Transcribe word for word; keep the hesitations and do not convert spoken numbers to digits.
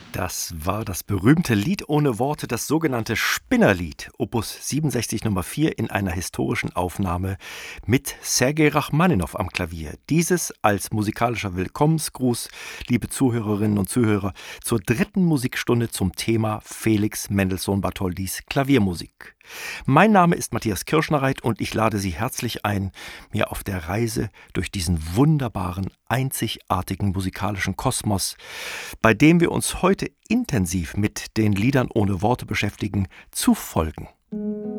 Das war das berühmte Lied ohne Worte, das sogenannte Spinnerlied, Opus siebenundsechzig Nummer vier in einer historischen Aufnahme mit Sergei Rachmaninow am Klavier. Dieses als musikalischer Willkommensgruß, liebe Zuhörerinnen und Zuhörer, zur dritten Musikstunde zum Thema Felix Mendelssohn Bartholdys Klaviermusik. Mein Name ist Matthias Kirschnereit und ich lade Sie herzlich ein, mir auf der Reise durch diesen wunderbaren, einzigartigen musikalischen Kosmos, bei dem wir uns heute intensiv mit den Liedern ohne Worte beschäftigen, zu folgen.